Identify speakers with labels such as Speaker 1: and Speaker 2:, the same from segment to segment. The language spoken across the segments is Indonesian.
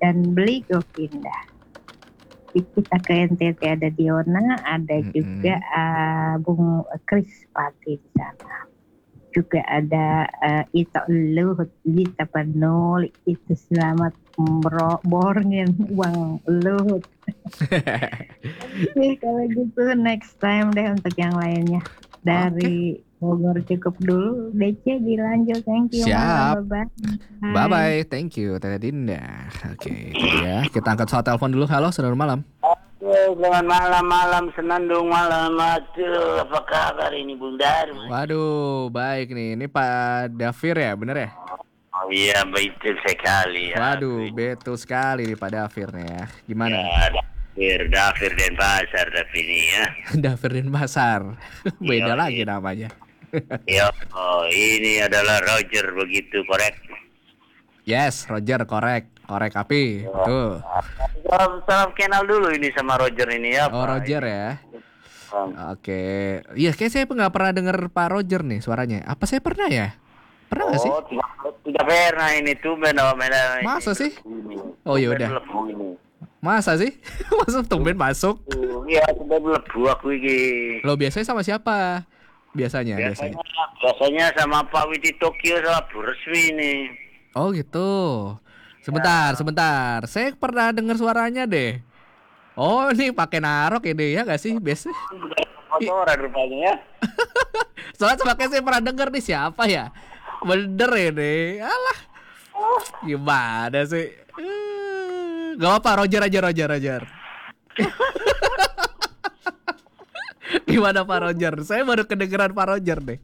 Speaker 1: dan beli Govinda. Kita ke NTT ada Diona, ada juga Bung Kris Pati di sana. Juga ada Ita Luhut, Lita Panol, itu selamat borngin uang Luhut. Oke, kalau gitu next time deh untuk yang lainnya. Dari Bogor cukup dulu, DC dilanjut. Thank you.
Speaker 2: Siap.
Speaker 1: Bye
Speaker 2: bye. Thank you Teh Dinda. Oke, itu dia. Kita angkat soal telepon dulu. Halo, selamat malam.
Speaker 3: Selamat malam Senandung malam. Aduh, apa kabar ini Bung Darma?
Speaker 2: Waduh, baik nih. Ini Pak Dafir ya, bener ya?
Speaker 3: Oh iya, betul sekali.
Speaker 2: Waduh, betul sekali nih Pak Dafir nih ya. Gimana?
Speaker 3: Ya, Dafir Denpasar tapi ini ya.
Speaker 2: Dafir Denpasar. Beda lagi namanya.
Speaker 3: Ya, ini adalah Roger begitu, korek?
Speaker 2: Yes, Roger, korek api. Tuh.
Speaker 3: Salam kenal dulu ini sama Roger ini ya.
Speaker 2: Oh, Roger ya. Oke. Iya, kayak saya nggak pernah dengar Pak Roger nih suaranya. Apa saya pernah ya? Pernah nggak sih?
Speaker 3: Tidak pernah ini tuh beda.
Speaker 2: Masa sih? Oh ya udah. Masa sih? Masuk tumben masuk.
Speaker 3: Iya, sudah melebu aku ini.
Speaker 2: Lo biasanya sama siapa? Biasanya
Speaker 3: sama Pak Widi Tokyo sama Bu Resmi ini.
Speaker 2: Oh gitu. Sebentar. Saya pernah dengar suaranya deh. Oh, ini pakai narok ini ya nggak sih? Biasa.
Speaker 3: Motoran rupanya ya.
Speaker 2: Soalnya sebagai saya pernah dengar nih siapa ya? Bener ini. Alah. Gimana sih? Gak apa, Roger. Gimana Pak Roger? Saya baru kedengeran Pak Roger deh.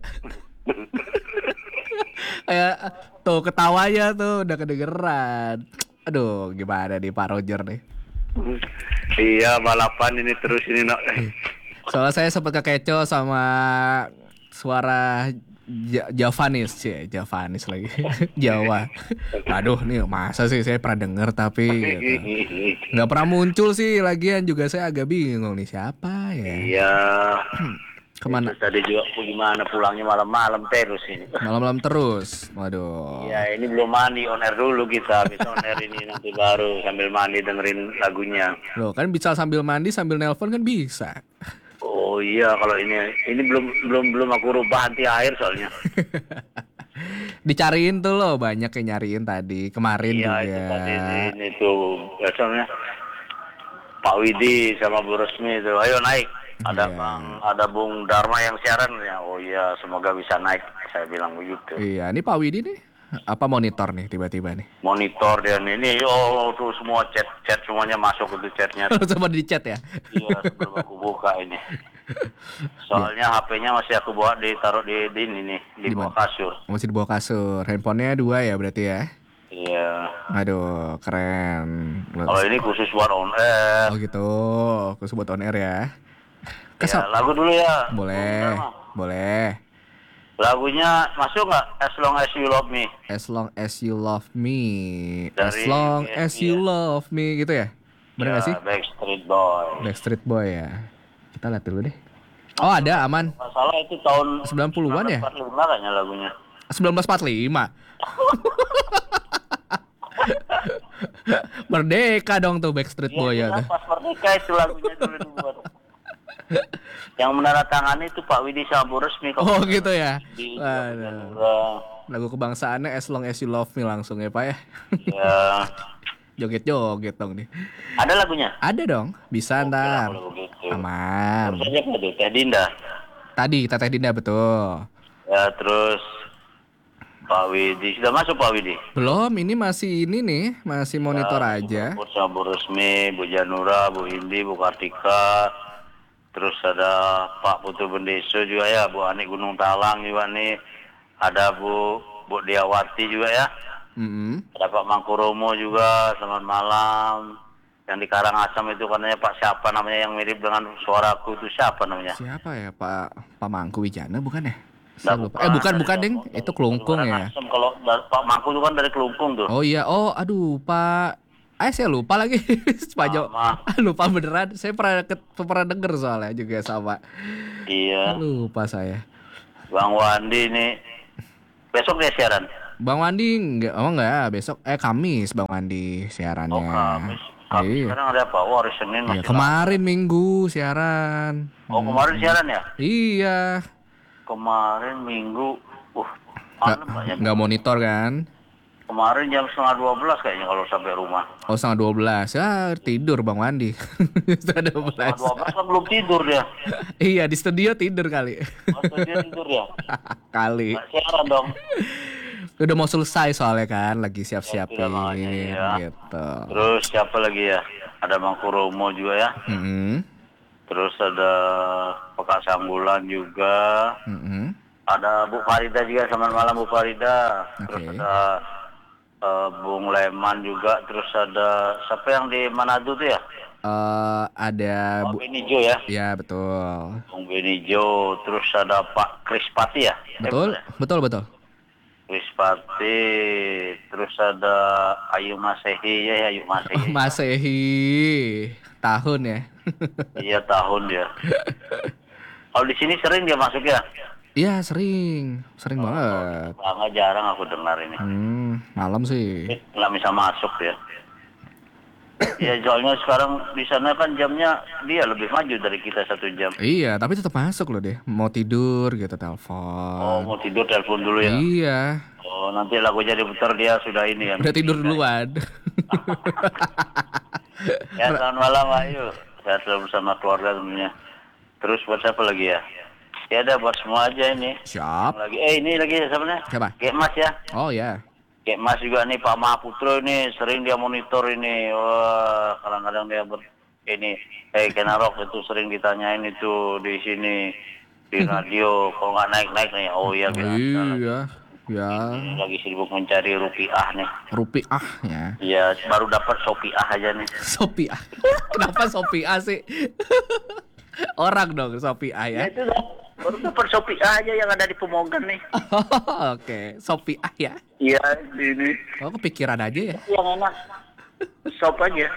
Speaker 2: Kayak tuh ketawanya tuh udah kedengeran. Aduh, gimana nih Pak Roger nih?
Speaker 3: Iya, balapan ini terus ini nak.
Speaker 2: Soalnya saya sempat kekecoh sama suara Javanis lagi. Jawa. Aduh, nih masa sih saya pernah denger tapi gitu. Nggak pernah muncul sih, lagian juga saya agak bingung nih siapa ya.
Speaker 3: Iya.
Speaker 2: Kemana?
Speaker 3: Itu tadi juga gimana pulangnya malam-malam terus ini.
Speaker 2: Malam-malam terus. Waduh.
Speaker 3: Iya, ini belum mandi, on air dulu kita. Habis on air ini nanti baru sambil mandi dengerin lagunya.
Speaker 2: Loh, kan bisa sambil mandi sambil nelpon kan bisa.
Speaker 3: Oh iya, kalau ini belum aku rubah anti air soalnya.
Speaker 2: Dicariin tuh loh, banyak yang nyariin tadi kemarin juga.
Speaker 3: Iya, itu tadi ini tuh biasanya Pak Widi sama Bu Resmi itu. Ayo naik. Ada Bung Dharma yang siaran ya. Oh iya, semoga bisa naik. Saya bilang begitu.
Speaker 2: Iya, ini Pak Widi nih. Apa monitor nih tiba-tiba nih?
Speaker 3: Monitor dia ini. Oh, tuh semua chat semuanya masuk itu chatnya.
Speaker 2: Semua di chat ya?
Speaker 3: Iya, sebelum aku buka ini. Soalnya HP-nya masih aku bawa ditaruh di ini nih, di bawah kasur.
Speaker 2: Masih di bawah kasur. Handphonenya 2 ya berarti ya?
Speaker 3: Iya.
Speaker 2: Aduh, keren.
Speaker 3: Kalau ini khusus buat on air.
Speaker 2: Oh gitu, khusus buat on air ya.
Speaker 3: Ya, lagu dulu ya.
Speaker 2: Boleh.
Speaker 3: Lagunya masuk nggak? As Long As You Love Me.
Speaker 2: As Long As You Love Me.
Speaker 3: Dari
Speaker 2: As Long As You Love Me gitu ya? Bener nggak sih?
Speaker 3: Backstreet Boy
Speaker 2: Ya. Kita lihat dulu deh. Oh ada, aman.
Speaker 3: Masalah itu tahun
Speaker 2: 90-an ya?
Speaker 3: 1945 kayaknya lagunya.
Speaker 2: 1945. Merdeka dong tuh Backstreet Boy ya.
Speaker 3: Pas merdeka itu lagunya dulu dibuat. Yang menandatangani itu Pak Widi sama Bu Resmi.
Speaker 2: Oh gitu ya. Lagu kebangsaannya As Long As You Love Me langsung ya Pak ya.
Speaker 3: Ya.
Speaker 2: Joget-joget dong nih.
Speaker 3: Ada lagunya?
Speaker 2: Ada dong. Bisa ntar. Aman.
Speaker 3: Terus aja Teh Dinda.
Speaker 2: Tadi kita Teh Dinda betul.
Speaker 3: Ya terus Pak Widi. Sudah masuk Pak Widi?
Speaker 2: Belum, ini masih nih. Masih monitor aja.
Speaker 3: Bu Resmi, Bu Janura, Bu Hindi, Bu Kartika. Terus ada Pak Putu Bendeso juga ya. Bu Ani Gunung Talang juga nih. Ada Bu Diawati juga ya. Ada Pak Mangkuromo juga, selamat malam. Yang di Karangasem itu katanya Pak siapa namanya yang mirip dengan suaraku itu siapa namanya?
Speaker 2: Siapa ya Pak Mangku Wijana bukan ya?
Speaker 3: Saya
Speaker 2: lupa. Bukan deng, itu Kelungkung ya.
Speaker 3: Kalau Pak Mangku itu kan dari Kelungkung tuh.
Speaker 2: Oh iya, aduh Pak. Saya lupa lagi. Lupa beneran. Saya pernah denger soalnya juga sama.
Speaker 3: Iya.
Speaker 2: Lupa saya.
Speaker 3: Bang Wandi nih besok dia siaran.
Speaker 2: Bang Wandi enggak besok Kamis Bang Wandi siarannya.
Speaker 3: Oh, Kamis. Kamis
Speaker 2: Iya.
Speaker 3: sekarang ada apa? Oh, hari Senin
Speaker 2: Iya,
Speaker 3: masih
Speaker 2: kemarin Minggu siaran.
Speaker 3: Oh, kemarin siaran ya?
Speaker 2: Iya.
Speaker 3: Kemarin Minggu. Malam banyak.
Speaker 2: Nggak monitor kan?
Speaker 3: Kemarin jam 11:30 kayaknya kalau sampai rumah.
Speaker 2: Oh, 11:30. Ya, tidur Bang Wandi. 11:30.
Speaker 3: 12 kan belum tidur dia.
Speaker 2: Iya, di studio tidur kali.
Speaker 3: Waktu dia tidur ya.
Speaker 2: Kali.
Speaker 3: Nggak siaran dong.
Speaker 2: Udah mau selesai soalnya kan, lagi siap-siapin
Speaker 3: Namanya, iya.
Speaker 2: gitu.
Speaker 3: Terus siapa lagi ya? Ada Mangkuromo juga ya.
Speaker 2: Mm-mm.
Speaker 3: Terus ada Pekat Sanggulan juga.
Speaker 2: Mm-mm.
Speaker 3: Ada Bu Farida juga. Selamat malam Bu Farida. Terus
Speaker 2: Oke.
Speaker 3: ada Bung Leman juga. Terus ada siapa yang di Manado tuh ya?
Speaker 2: Ada
Speaker 3: Bung Benijo ya.
Speaker 2: Ya, betul.
Speaker 3: Bung Benijo. Terus ada Pak Krispati ya.
Speaker 2: Betul, betul.
Speaker 3: Krispati. Terus ada Ayu Masehi ya. Ayu Masehi.
Speaker 2: Masehi tahun ya.
Speaker 3: Iya tahun dia. Kalau di sini sering dia masuk ya?
Speaker 2: Iya, sering banget.
Speaker 3: Sangat jarang aku dengar ini.
Speaker 2: Malam sih.
Speaker 3: Nggak bisa masuk ya. Ya soalnya sekarang di sana kan jamnya dia lebih maju dari kita 1 jam.
Speaker 2: Iya, tapi tetap masuk loh deh. Mau tidur gitu
Speaker 3: Oh
Speaker 2: telepon.
Speaker 3: mau tidur telepon dulu ya?
Speaker 2: Iya,
Speaker 3: Oh nanti lagunya diputar dia sudah ini ya.
Speaker 2: udah tidur duluan.
Speaker 3: Ya selamat malam Ayu. Saya selalu bersama keluarga tentunya. Terus buat siapa lagi ya? Ya ada buat semua aja ini.
Speaker 2: Siap.
Speaker 3: Lagi ini lagi siapa nih?
Speaker 2: Siapa?
Speaker 3: Kayak Mas ya.
Speaker 2: Oh ya.
Speaker 3: Kayak Mas juga nih Pak Mahaputro ini sering dia monitor ini. Wah, kadang-kadang dia ini Kenarok itu sering ditanyain itu di sini di radio. Kalau nggak naik nih, oh iya biasa.
Speaker 2: Iya. Ya.
Speaker 3: Lagi sibuk mencari rupiah nih.
Speaker 2: Rupiah ya.
Speaker 3: Iya, baru dapat sopiah aja nih.
Speaker 2: Sopiah. Kenapa Sopiah sih? Orang dong Sopiah ya.
Speaker 3: Ya itu dah. Baru dapat sopiah aja yang ada di Pemogan nih.
Speaker 2: Oke, Sopiah ya.
Speaker 3: Iya, ini.
Speaker 2: Oh, kepikiran aja ya.
Speaker 3: Yang enak. Sop aja.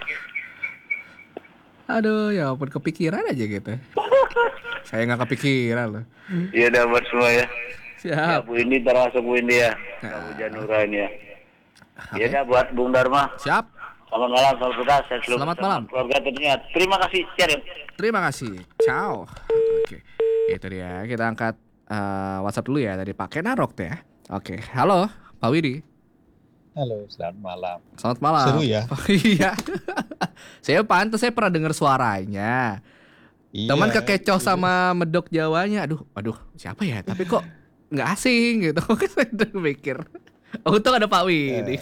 Speaker 2: Aduh, ya ampun kepikiran aja gitu. Saya nggak kepikiran loh.
Speaker 3: Iya, dapat semua ya. Ya,
Speaker 2: Siap.
Speaker 3: Bu ini termasuk Bu ini ya. Bu Janura ini ya. Iya dah buat Bung Dharma.
Speaker 2: Siap.
Speaker 3: Selamat malam, selamat berkah. Saya selalu
Speaker 2: Selamat
Speaker 3: bersama
Speaker 2: malam.
Speaker 3: keluarga tentunya. Terima kasih, Ceren.
Speaker 2: Terima kasih. Ciao. Oke. Itu dia. Kita angkat WhatsApp dulu ya tadi pakai Narok tuh ya. Oke. Halo, Pak Widi.
Speaker 4: Halo, selamat malam.
Speaker 2: Selamat malam.
Speaker 4: Seru ya?
Speaker 2: Iya. Saya pantas saya pernah dengar suaranya.
Speaker 4: Iya,
Speaker 2: Teman kekecoh sama medok Jawanya. Aduh, siapa ya? Tapi kok nggak asing gitu. Saya udah mikir. Untung ada Pak Widi.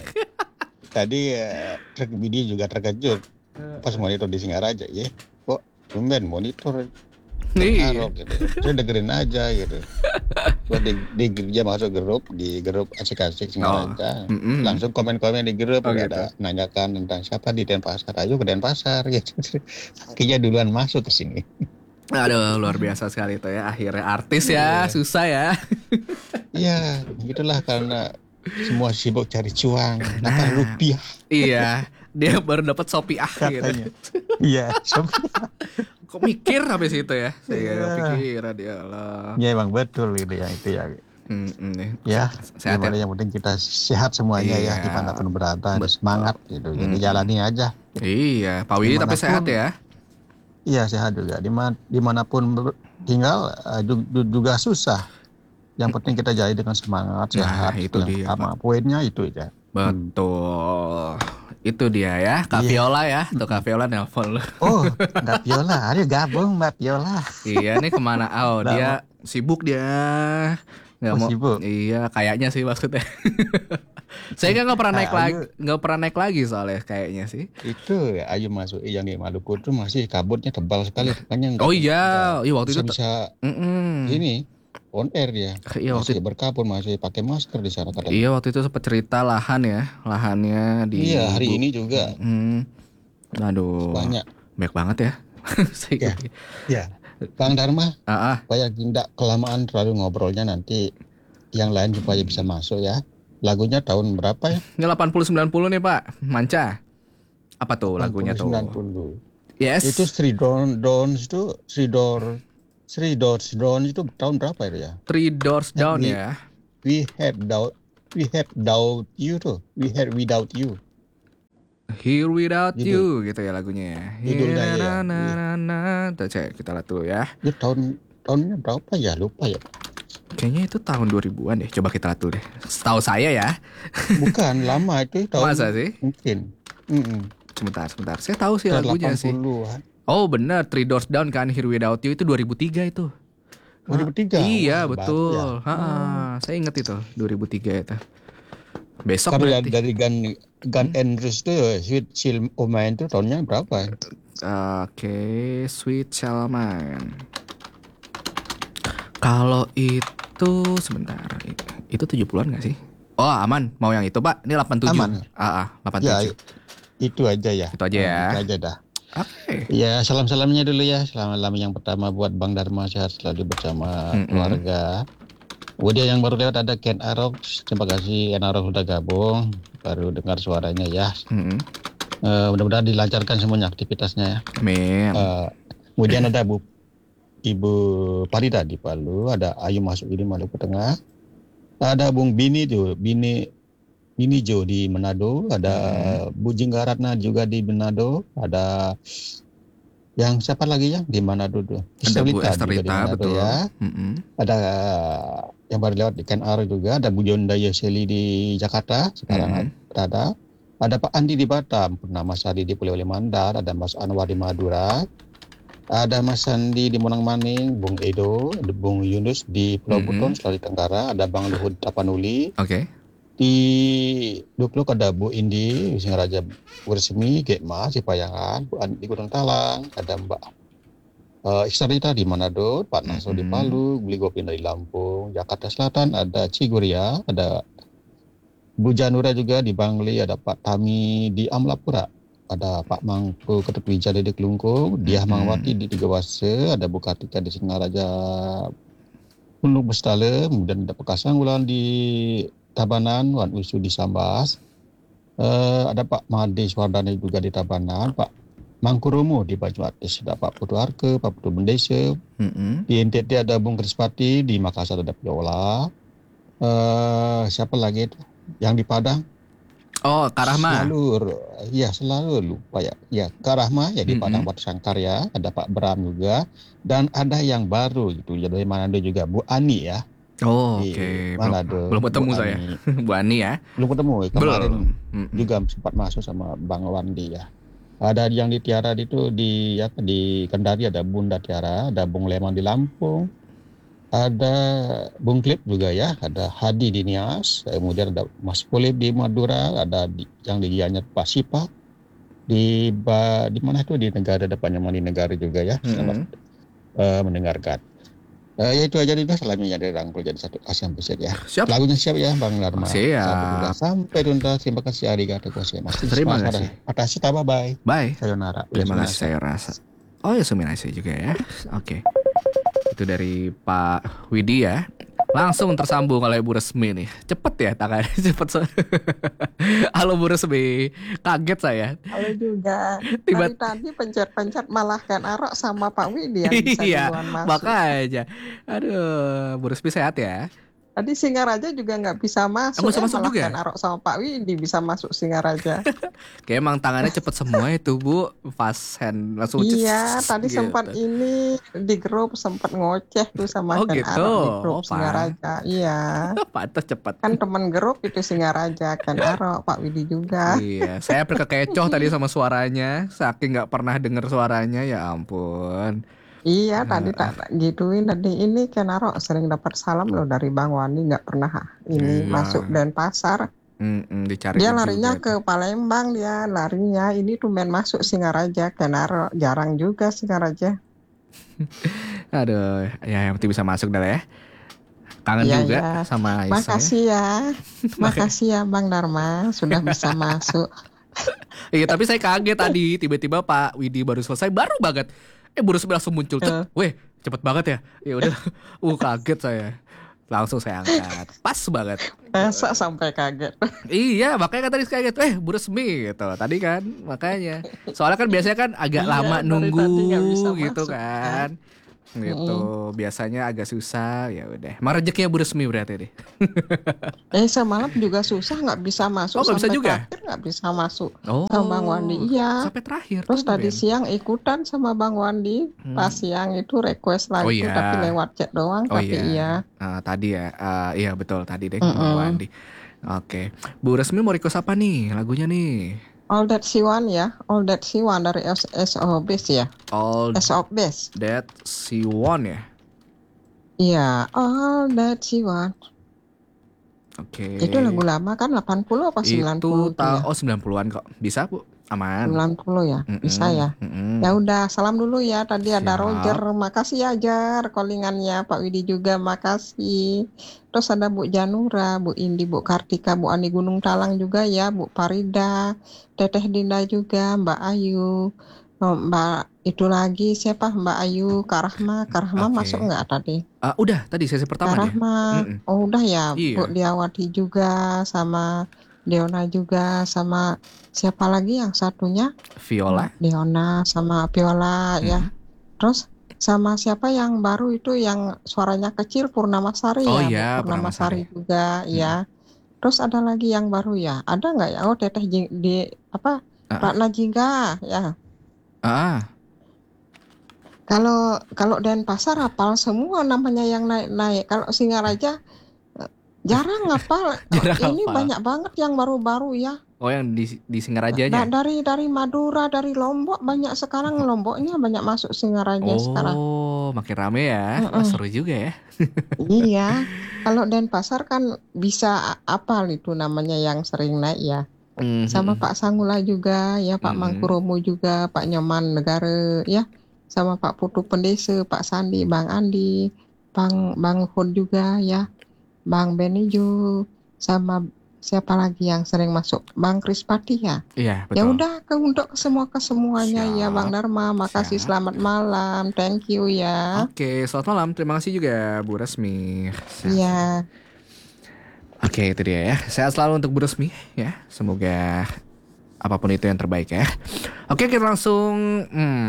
Speaker 4: Tadi Widi juga terkejut pas monitor di Singaraja ya. Kok tumben monitor
Speaker 2: Nih.
Speaker 4: Narok gitu. Saya dengerin aja gitu. Buat di dia masuk di grup asik-asik Singaraja. Langsung komen-komen di grup ada nanyakan tentang siapa di Denpasar. Ayo ke Denpasar gitu. Kayaknya duluan masuk ke sini.
Speaker 2: Aduh, luar biasa sekali itu ya. Akhirnya artis ya, susah ya.
Speaker 4: Iya, gitulah karena semua sibuk cari cuan, apa rupiah.
Speaker 2: Iya, dia baru dapat Sopiah gitu.
Speaker 4: Iya,
Speaker 2: Kok mikir habis itu ya? Saya nggak pikiran ya Allah.
Speaker 4: ya emang betul gitu ya itu ya.
Speaker 2: Nih.
Speaker 4: Ya,
Speaker 2: Sehat
Speaker 4: gimana
Speaker 2: ya?
Speaker 4: yang penting kita sehat semuanya
Speaker 2: Iya.
Speaker 4: ya dimanapun berada, harus semangat gitu. Jadi jalani aja.
Speaker 2: Iya, Pak Widi tapi sehat ya?
Speaker 4: Iya sehat juga. Dimanapun tinggal juga susah. Yang penting kita jalani dengan semangat, sehat.
Speaker 2: itu
Speaker 4: yang
Speaker 2: dia,
Speaker 4: sama poinnya itu ya.
Speaker 2: Betul. Itu dia ya, Kak Viola ya. Tuh Kak Viola nelpon lu.
Speaker 4: Oh, Mbak Viola, ayo gabung Mbak Viola.
Speaker 2: Iya nih kemana? Oh dia sibuk dia. Nggak mau.
Speaker 4: Sibuk.
Speaker 2: Iya kayaknya sih maksudnya. Saya nggak pernah naik lagi, nggak pernah naik lagi soalnya kayaknya sih.
Speaker 4: Itu Ayu masuk yang di Maluku itu masih kabutnya tebal sekali, makanya
Speaker 2: Oh iya, waktu itu
Speaker 4: bisa ini on air dia.
Speaker 2: Iya waktu
Speaker 4: Masih berkabut, masih pakai masker di sana kadang.
Speaker 2: Iya waktu itu sempat cerita lahannya di.
Speaker 4: Iya hari ini juga.
Speaker 2: Aduh.
Speaker 4: Banyak
Speaker 2: banget ya.
Speaker 4: Ya. Ya. Bang Dharma, supaya tidak kelamaan terlalu ngobrolnya nanti yang lain supaya bisa masuk ya. Lagunya tahun berapa ya?
Speaker 2: Ini 80-90 nih Pak, Manca. Apa tuh lagunya tuh?
Speaker 4: 90.
Speaker 2: Yes.
Speaker 4: Itu Three Doors itu tahun berapa itu ya?
Speaker 2: Three Doors Down ya.
Speaker 4: We Head we had without you tuh. We had without you.
Speaker 2: Here Without You gitu ya lagunya ya.
Speaker 4: Judulnya ya.
Speaker 2: Tuh, cek kita lihat dulu ya.
Speaker 4: Itu tahunnya berapa ya? Lupa ya.
Speaker 2: Kayaknya itu tahun 2000-an deh. Coba kita lihat dulu deh. Setahu saya ya.
Speaker 4: Bukan lama itu tahun.
Speaker 2: Masa sih?
Speaker 4: Mungkin.
Speaker 2: Sebentar. Saya tahu sih
Speaker 4: Tahun
Speaker 2: lagunya sih.
Speaker 4: 80-an.
Speaker 2: Oh benar, Three Doors Down kan, Here Without You itu 2003 itu.
Speaker 4: 2003.
Speaker 2: Iya
Speaker 4: Wah,
Speaker 2: betul.
Speaker 4: ya.
Speaker 2: Saya inget itu 2003 itu. Besok
Speaker 4: Kalau
Speaker 2: berarti.
Speaker 4: dari Gun and Roses tuh Sweet Child O' Mine tuh tahunnya berapa?
Speaker 2: Oke, Sweet Child O' Mine. Kalau itu sebentar, itu 70-an gak sih? Oh aman, mau yang itu Pak, ini 87.
Speaker 4: Aman.
Speaker 2: 87.
Speaker 4: Ya, itu aja ya.
Speaker 2: Itu aja ya.
Speaker 4: Itu aja dah.
Speaker 2: Oke.
Speaker 4: Ya, salam-salamnya dulu ya. Salam yang pertama buat Bang Dharma, sehat selalu bersama keluarga. Kemudian yang baru lewat ada Ken Arok. Terima kasih Ken Arok sudah gabung. Baru dengar suaranya ya. Mudah-mudahan dilancarkan semuanya aktivitasnya ya.
Speaker 2: Amin.
Speaker 4: Kemudian ada Ibu Parida di Palu. Ada Ayu masuk ini Maluku Tengah. Ada Bung Bini tuh. Bini Jo di Manado. Ada Bu Jinggaratna juga di Manado. Ada yang siapa lagi ya di Manado tuh?
Speaker 2: Ada Bu
Speaker 4: Esterlita
Speaker 2: Esther
Speaker 4: juga di
Speaker 2: Rita,
Speaker 4: Manado
Speaker 2: betul.
Speaker 4: ya. Ada yang baru lewat di Ken Arok juga. Ada Bu Jonda Yoseli di Jakarta sekarang berada. Ada Pak Andi di Batam, pernah Mas Adi di Pulau Mandar, ada Mas Anwar di Madura, ada Mas Sandi di Monang Maning, Bung Edo, ada Bung Yunus di Pulau Buton, Sulawesi Tenggara, ada Bang Luhut Tapanuli.
Speaker 2: Oke.
Speaker 4: Di Dukluk ada Bu Indi, Singaraja Resmi, Gekma, Cipayangan, Bu Andi di Gunung Talang, ada Mbak Istarita di Manado, Pak Naso di Palu, Beli Gopinda di Lampung, Jakarta Selatan, ada Ciguria, ada Bu Janura juga di Bangli, ada Pak Tami di Amlapura, ada Pak Mangku Ketut Wijaya di Kelungkung, Diah Mangwati di Tiga Wase, ada Bu Kartika di Singaraja Gunung Bestale, kemudian ada Pekasang Wulan di Tabanan, Wan Usu di Sambas, ada Pak Made Swardana juga di Tabanan, Pak Mangkurumu di Banyuatis, ada Pak Putu Arke, Pak Putu Bendese, di NTT ada Bung Krispati, di Makassar ada Piola, siapa lagi itu? Yang di Padang?
Speaker 2: Oh, Karahma.
Speaker 4: Selalu lupa ya. Ya, Karahma ya di Padang Batu Sangkar ya, ada Pak Bram juga, dan ada yang baru gitu, ya dari Manado juga, Bu Ani ya.
Speaker 2: Oh, oke. Belum ketemu saya. Bu Ani ya.
Speaker 4: Belum ketemu kemarin juga sempat masuk sama Bang Wandi ya. Ada yang di Tiara itu di Kendari ada Bunda Tiara, ada Bung Leman di Lampung, ada Bung Klip juga ya, ada Hadi di Nias, kemudian ada Mas Polip di Madura, ada yang di Gianyar Pak Sipa di mana itu di negara depannya di negara juga ya. Selamat mendengarkan. Ya itu aja dulu, salamnya dari Rangkul jadi satu Asia Pasifik ya.
Speaker 2: Siap.
Speaker 4: Lagunya siap ya Bang Dharma.
Speaker 2: Siap.
Speaker 4: Sampai tuntas. Terima kasih arigatou gozaimasu.
Speaker 2: Terima kasih.
Speaker 4: Atas bye bye.
Speaker 2: Bye.
Speaker 4: Sayonara.
Speaker 2: Terima kasih saya rasa. Oh ya suminasi juga ya. Oke. Itu dari Pak Widi ya. Langsung tersambung oleh Bu Resmi nih. Cepet ya tangannya, cepet. Halo Bu Resmi, kaget saya.
Speaker 5: Halo juga. Tadi pencet-pencet malah Ken Arok sama Pak Widi yang bisa duluan masuk.
Speaker 2: Makanya. Aduh, Bu Resmi sehat ya.
Speaker 5: Tadi Singaraja juga nggak bisa masuk.
Speaker 2: Bisa masuk
Speaker 5: malah
Speaker 2: juga.
Speaker 5: Ken Arok sama Pak Widi bisa masuk Singaraja.
Speaker 2: Kayak emang tangannya cepet semua itu Bu. Fast hand langsung.
Speaker 5: Iya, tadi gitu. Sempat ini di grup sempat ngoceh tuh sama Ken
Speaker 2: gitu.
Speaker 5: Arok di grup Singaraja. Iya.
Speaker 2: Pantes cepet.
Speaker 5: Kan teman grup itu Singaraja, Ken Arok, Pak Widi juga.
Speaker 2: Iya, saya kekecoh tadi sama suaranya. Saking nggak pernah denger suaranya, ya ampun.
Speaker 5: Iya, tadi tak gituin tadi ini Ken Arok sering dapat salam loh dari Bang Wani, nggak pernah ini masuk Denpasar.
Speaker 2: Dicari
Speaker 5: dia larinya ke Palembang, dia larinya ini tuh main masuk Singaraja. Ken Arok jarang juga Singaraja.
Speaker 2: Aduh, ya yang penting bisa masuk dah ya. Kangen juga sama Aisyah.
Speaker 5: Makasih ya. Makasih ya Bang Dharma sudah bisa masuk.
Speaker 2: Iya, tapi saya kaget tadi tiba-tiba Pak Widi baru selesai, baru banget. Bu Resmi langsung muncul. Weh, cepet banget ya. Ya udah. Kaget saya. Langsung saya angkat. Pas banget.
Speaker 5: Masa sampai kaget.
Speaker 2: Iya, makanya kan tadi kaget. Bu Resmi gitu. Tadi kan makanya. Soalnya kan biasanya kan agak lama nunggu gitu kan. gitu. Biasanya agak susah, ya udah. Emang rezekinya Bu Resmi berarti deh.
Speaker 5: Semalam juga susah, nggak bisa masuk.
Speaker 2: Nggak bisa
Speaker 5: sampai
Speaker 2: juga?
Speaker 5: terakhir nggak bisa masuk
Speaker 2: Oh,
Speaker 5: sama Bang Wandi. Iya.
Speaker 2: sampai terakhir.
Speaker 5: Terus tadi
Speaker 2: tumben.
Speaker 5: siang ikutan sama Bang Wandi. Pas siang itu request
Speaker 2: Oh
Speaker 5: lagu
Speaker 2: iya.
Speaker 5: tapi lewat chat doang.
Speaker 2: Oh
Speaker 5: Tapi iya.
Speaker 2: Tadi ya, iya betul tadi deh Bang Wandi. Oke, Bu Resmi mau request apa nih lagunya nih?
Speaker 5: All That She Want ya. All That She Want dari SOBs ya.
Speaker 2: All
Speaker 5: SOBs.
Speaker 2: That She Want ya.
Speaker 5: Iya. All That She Want.
Speaker 2: Oke.
Speaker 5: Itu lagu lama kan 80 apa 90
Speaker 2: Itu
Speaker 5: ya?
Speaker 2: 90-an kok. Bisa Bu, aman.
Speaker 5: 90 ya. Bisa ya. Ya udah, salam dulu ya. Tadi ada
Speaker 2: Siap.
Speaker 5: Roger, makasih ya Jar, callingannya Pak Widi juga makasih. Terus ada Bu Janura, Bu Indi, Bu Kartika, Bu Ani Gunung Talang juga ya, Bu Farida, Teteh Dinda juga, Mbak Ayu, Mbak itu lagi siapa, Mbak Ayu, Kak Rahma
Speaker 2: Oke.
Speaker 5: masuk nggak tadi?
Speaker 2: Udah tadi sesi
Speaker 5: Kak
Speaker 2: pertama nih.
Speaker 5: Rahma, oh udah ya,
Speaker 2: Iya.
Speaker 5: Bu Diawati juga, sama Deona juga, sama siapa lagi yang satunya?
Speaker 2: Viola.
Speaker 5: Deona sama Viola ya. Terus sama siapa yang baru itu yang suaranya kecil, Purnamasari
Speaker 2: Oh
Speaker 5: ya,
Speaker 2: iya,
Speaker 5: Bu Purnamasari
Speaker 2: Purnamasari.
Speaker 5: juga ya. Terus ada lagi yang baru ya, ada nggak ya? Oh Teteh di apa? Ratna Jingga ya. Kalau Denpasar hafal semua namanya yang naik-naik. Kalau Singaraja jarang hafal.
Speaker 2: Jarang
Speaker 5: Ini
Speaker 2: hafal.
Speaker 5: banyak banget yang baru-baru ya.
Speaker 2: Oh yang di Singarajanya.
Speaker 5: Dari Madura, dari Lombok banyak sekarang. Lomboknya banyak masuk Singaraja sekarang.
Speaker 2: Oh, makin rame ya. Wah, seru juga ya.
Speaker 5: Iya. Kalau Denpasar kan bisa apal itu namanya yang sering naik ya. Sama Pak Sangula juga ya, Pak Mangkuromo juga, Pak Nyoman Negara ya. Sama Pak Putu Pendese, Pak Sandi, Bang Andi, Bang Hod juga ya. Bang Benijo, sama siapa lagi yang sering masuk? Bang Krispati ya.
Speaker 2: Iya, betul.
Speaker 5: Ya udah untuk kesemuanya ya Bang Dharma. Makasih, selamat malam. Thank you ya.
Speaker 2: Oke, selamat malam. Terima kasih juga Bu Resmi.
Speaker 5: Iya.
Speaker 2: Oke, itu dia ya. Sehat selalu untuk Bu Resmi ya. Semoga apapun itu yang terbaik ya. Oke, kita langsung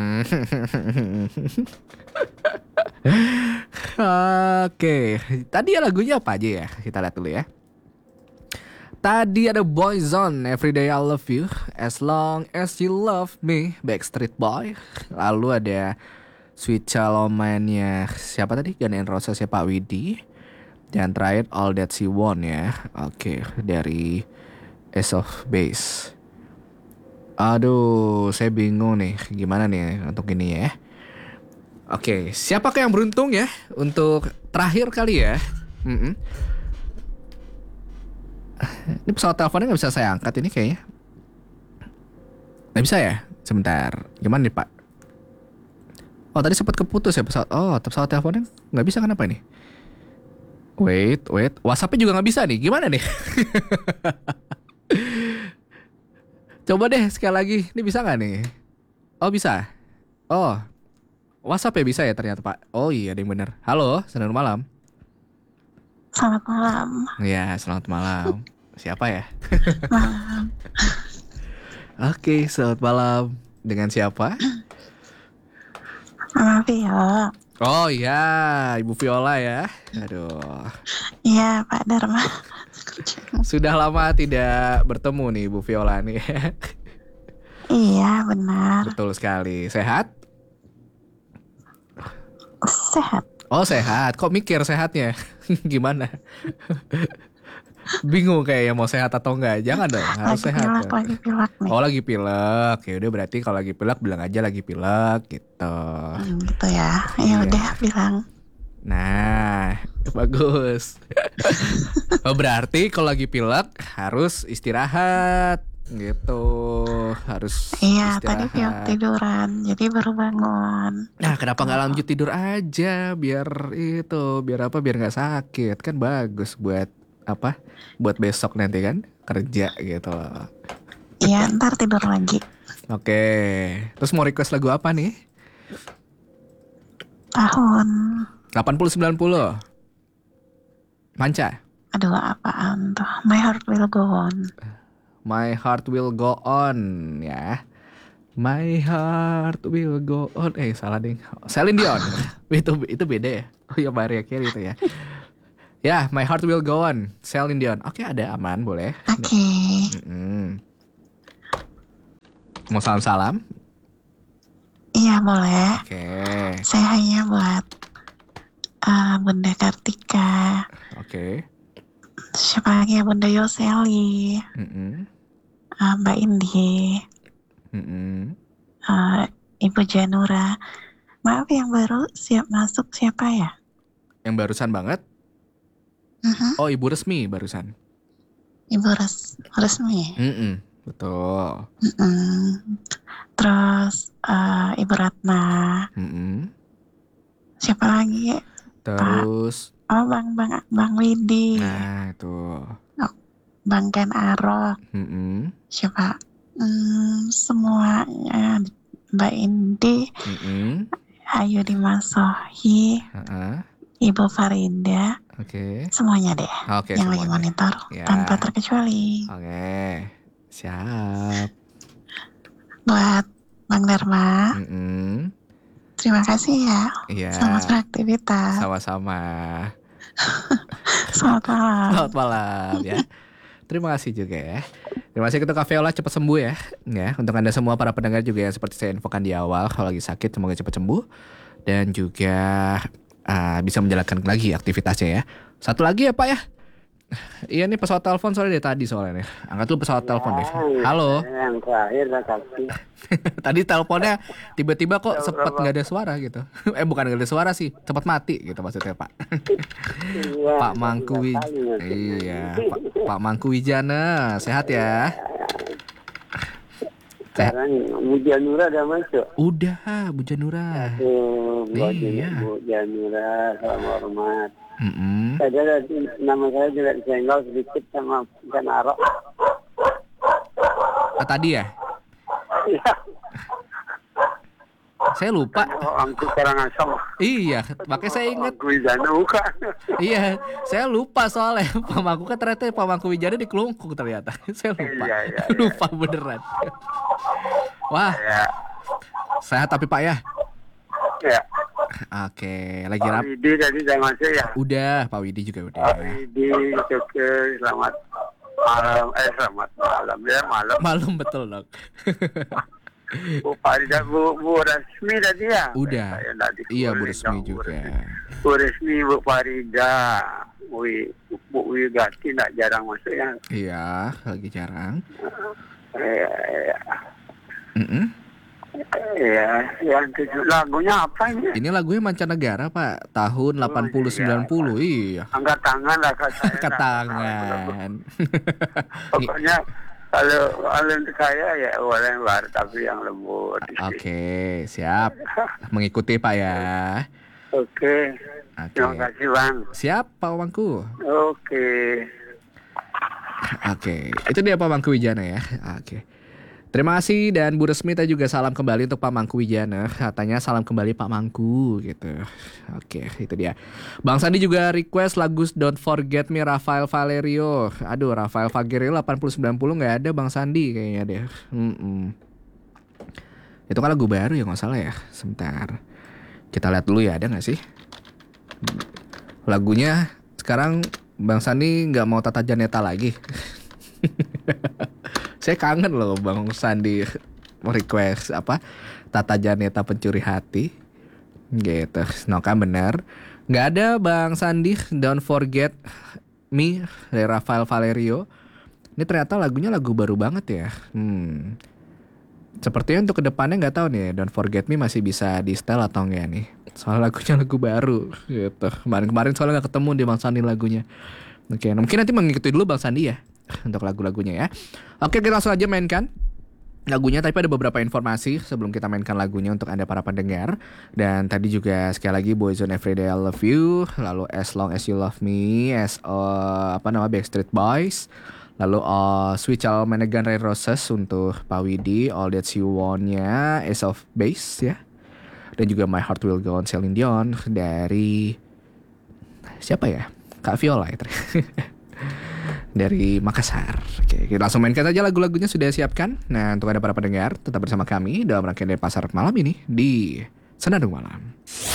Speaker 2: Oke, tadi ya lagunya apa aja ya? Kita lihat dulu ya. Tadi ada Boyzone, Everyday I Love You, As Long As You Love Me, Backstreet Boy. Lalu ada Sweet Child O' Mine-nya siapa tadi? Guns N' Roses ya, Pak Widi. Dan terakhir All That She Want ya. Oke, dari Ace of Base. Aduh, saya bingung nih gimana nih untuk ini ya. Oke, siapakah yang beruntung ya untuk terakhir kali ya? Ini pesawat teleponnya nggak bisa saya angkat ini kayaknya. Nggak bisa ya? Sebentar, gimana nih Pak? Oh tadi sempat keputus ya pesawat. Oh pesawat teleponnya nggak bisa, kenapa ini? Wait, WhatsAppnya juga nggak bisa nih. Gimana nih? Coba deh sekali lagi. Ini bisa nggak nih? Oh bisa. Oh WhatsApp ya bisa ya ternyata Pak. Oh iya ada yang benar. Halo, selamat malam.
Speaker 6: Selamat malam.
Speaker 2: Ya, selamat malam. Siapa ya?
Speaker 6: Malam.
Speaker 2: Oke, selamat malam. Dengan siapa?
Speaker 6: Sama Vio.
Speaker 2: Oh iya, Ibu Viola ya. Aduh.
Speaker 6: Iya, Pak Dharma.
Speaker 2: Sudah lama tidak bertemu nih Ibu Viola nih.
Speaker 6: Iya, benar.
Speaker 2: Betul sekali. Sehat?
Speaker 6: Sehat.
Speaker 2: Oh sehat. Kok mikir sehatnya? Gimana? Bingung kayaknya mau sehat atau enggak. Jangan dong, harus sehat.
Speaker 6: Lagi pilek nih.
Speaker 2: Oh lagi pilek. Ya udah berarti kalau lagi pilek bilang aja lagi pilek gitu.
Speaker 6: Gitu ya. Ya udah bilang.
Speaker 2: Nah, bagus. Oh berarti kalau lagi pilek harus istirahat gitu. Harus
Speaker 6: Iya, tadi
Speaker 2: istirahat.
Speaker 6: Vio tiduran, jadi baru bangun.
Speaker 2: Nah, kenapa nggak lanjut tidur aja? Biar apa? Biar nggak sakit. Kan bagus buat apa? Buat besok nanti kan kerja gitu loh.
Speaker 6: Iya, ntar tidur lagi.
Speaker 2: Oke. Terus mau request lagu apa nih?
Speaker 6: Tahun.
Speaker 2: 80-90. Manca.
Speaker 6: Aduh, apaan tuh? My Heart Will Go On.
Speaker 2: My Heart Will Go On ya. My heart will go on. Salah ding. Celine Dion. itu beda ya. Oh ya, Mariah Carey itu ya. Ya, My Heart Will Go On, Celine Dion. Oke, ada, aman, boleh.
Speaker 6: Oke.
Speaker 2: Mau salam-salam?
Speaker 6: Iya boleh.
Speaker 2: Oke.
Speaker 6: Saya hanya buat Bunda Kartika.
Speaker 2: Oke.
Speaker 6: Siapa lagi ya, Bunda Yoseli, Mbak Indi, Ibu Janura. Maaf yang baru siap masuk siapa ya?
Speaker 2: Yang barusan banget? Oh, Ibu Resmi barusan.
Speaker 6: Ibu Resmi.
Speaker 2: Betul.
Speaker 6: Terus Ibu Ratna. Siapa lagi?
Speaker 2: Terus
Speaker 6: Bang Widi.
Speaker 2: Nah, itu.
Speaker 6: Bang Ken Arok. Siapa? Semuanya. Mbak Indi. Ayu Dimasohi. Ibu Farida.
Speaker 2: Oke.
Speaker 6: Semuanya deh.
Speaker 2: Oke,
Speaker 6: yang
Speaker 2: semuanya.
Speaker 6: lagi monitor
Speaker 2: Ya.
Speaker 6: tanpa terkecuali.
Speaker 2: Oke. Siap.
Speaker 6: Buat Bang Dharma. Terima kasih ya.
Speaker 2: Iya.
Speaker 6: Selamat beraktivitas.
Speaker 2: Sama-sama.
Speaker 6: Selamat malam.
Speaker 2: Selamat malam ya. Terima kasih juga ya. Terima kasih untuk Kak Viola, cepat sembuh ya. Ya, untuk Anda semua para pendengar juga yang seperti saya infokan di awal, kalau lagi sakit semoga cepat sembuh dan juga bisa menjalankan lagi aktivitasnya ya. Satu lagi ya Pak ya. Iya nih pesawat telepon soalnya dari tadi soalnya nih. Angkat dulu pesawat telepon deh. Halo.
Speaker 7: Yang terakhir lah kasih.
Speaker 2: Tadi teleponnya tiba-tiba kok sempet nggak ada suara gitu. Bukan nggak ada suara sih, cepet mati gitu maksudnya Pak.
Speaker 7: Iya,
Speaker 2: Pak Mangku Pak Mangku Wijana, sehat ya.
Speaker 7: Sekarang Bu Janura udah masuk.
Speaker 2: Udah, Bu Janura.
Speaker 7: Iya. Bu Janura, salam hormat.
Speaker 2: Mm-mm.
Speaker 7: Saya nama saya juga disenggol sedikit sama Ken Arok.
Speaker 2: Tadi ya?
Speaker 7: Iya.
Speaker 2: Saya lupa.
Speaker 7: Angku Karangasem.
Speaker 2: Iya, makanya saya ingat.
Speaker 7: Angku Wijana bukan.
Speaker 2: Iya, saya lupa soalnya Pak Mangku kan ternyata Pak Mangku Wijana di Kelungkung ternyata. Saya lupa.
Speaker 7: Iya.
Speaker 2: Lupa beneran. Wah.
Speaker 7: Ya.
Speaker 2: Sehat tapi Pak ya?
Speaker 7: Ya.
Speaker 2: Oke, lagi
Speaker 7: Pak Widi tadi saya masuk ya.
Speaker 2: Udah, Pak Widi juga udah.
Speaker 7: Pak Widi, oke, selamat malam. Selamat malam ya, malam.
Speaker 2: Malam betul dong.
Speaker 7: Bu Farida, Bu Resmi tadi ya?
Speaker 2: Udah. Iya, Bu Resmi juga.
Speaker 7: Bu Resmi, Bu Farida, Bu Wigati nggak jarang masuk ya?
Speaker 2: Iya, lagi jarang.
Speaker 7: Iya, yang lagunya apa ini?
Speaker 2: Ini lagunya mancanegara Pak, tahun 80-90. Iya.
Speaker 7: Angkat tangan lah kata saya.
Speaker 2: Angkat tangan.
Speaker 7: Pokoknya kalau untuk saya ya boleh bar, tapi yang lembut.
Speaker 2: Oke, siap. Mengikuti Pak ya.
Speaker 7: Oke. Terima kasih Bang.
Speaker 2: Siap Pak Mangku.
Speaker 7: Oke.
Speaker 2: Itu dia Pak Mangku Wijana ya. Oke. Terima kasih dan Bu Resmi tadi juga salam kembali untuk Pak Mangku Wijana. Katanya salam kembali Pak Mangku gitu. Oke, itu dia. Bang Sandi juga request lagu Don't Forget Me Rafael Valerio. Aduh, Rafael Valerio 80-90 nggak ada Bang Sandi kayaknya deh. Itu kan lagu baru ya nggak salah ya. Sebentar. Kita lihat dulu ya, ada nggak sih? Lagunya sekarang Bang Sandi nggak mau Tata Janeta lagi. Saya kangen loh Bang Sandi request Tata Janeta Pencuri Hati gitu. No kan bener. Nggak ada Bang Sandi Don't Forget Me dari Rafael Valerio. Ini ternyata lagunya lagu baru banget ya. Sepertinya untuk kedepannya nggak tahu nih Don't Forget Me masih bisa di setel atau enggak nih. Soal lagunya lagu baru gitu. Kemarin soalnya nggak ketemu di Bang Sandi lagunya. Oke, mungkin nanti mengikuti dulu Bang Sandi ya untuk lagu-lagunya ya. Oke, kita langsung aja mainkan lagunya. Tapi ada beberapa informasi sebelum kita mainkan lagunya untuk Anda para pendengar. Dan tadi juga sekali lagi Boyzone Everyday I Love You, lalu As Long As You Love Me, Backstreet Boys, lalu Sweet Child Menegan Ray Roses untuk Pak Widi, All That You Want-nya Ace of Base ya. Dan juga My Heart Will Go On Celine Dion dari siapa ya? Kak Viola ya. dari Makassar. Oke, kita langsung mainkan saja lagu-lagunya sudah siapkan. Nah, untuk Anda para pendengar, tetap bersama kami dalam rangkaian Denpasar malam ini di Senandung Malam.